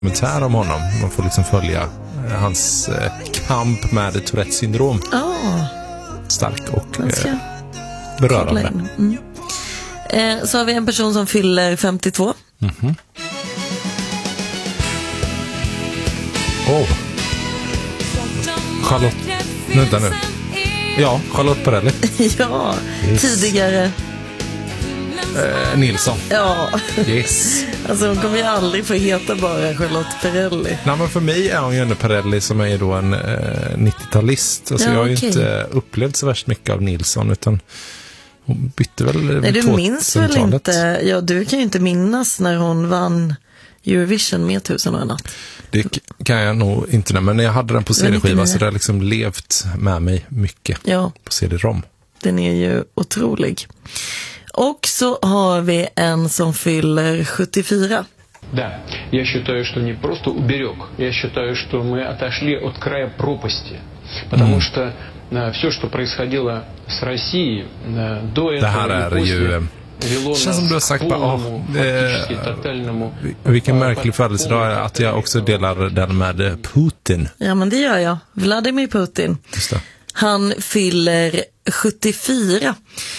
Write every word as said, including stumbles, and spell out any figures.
dokumentär om honom. Man får liksom följa hans eh, kamp med Tourettes syndrom. Oh. Stark och eh, berörande. Mm. Eh, så har vi en person som fyller femtiotvå. Mm-hmm. Oh. Charlotte. Vänta nu. Ja, Charlotte Perrelli. Ja, yes. Tidigare eh, Nilsson. Ja. Yes. Alltså hon kommer ju aldrig få heta bara Charlotte Perrelli. Nej, men för mig är hon ju en Perrelli som är då en eh, nittiotalist. Alltså ja, jag har ju okay. inte upplevt så värst mycket av Nilsson, utan hon bytte väl. Nej, du minns väl inte? Ja, du kan ju inte minnas när hon vann Eurovision med tusen och en natt. Det kan jag nog inte, men jag hade den på C D-skiva så det har liksom levt med mig mycket ja. På C D-rom. Den är ju otrolig. Och så har vi en som fyller sjuttiofyra. Да, я считаю, что не просто уберег, я считаю, что мы отошли от края пропасти, потому mm. что э, все, что происходило с Россией э, до этого и после... Det känns som du har sagt bara, oh, eh, vilken märklig födelsedag att jag också delar den med Putin. Ja, men det gör jag. Vladimir Putin. Just det. Han fyller sjuttiofyra.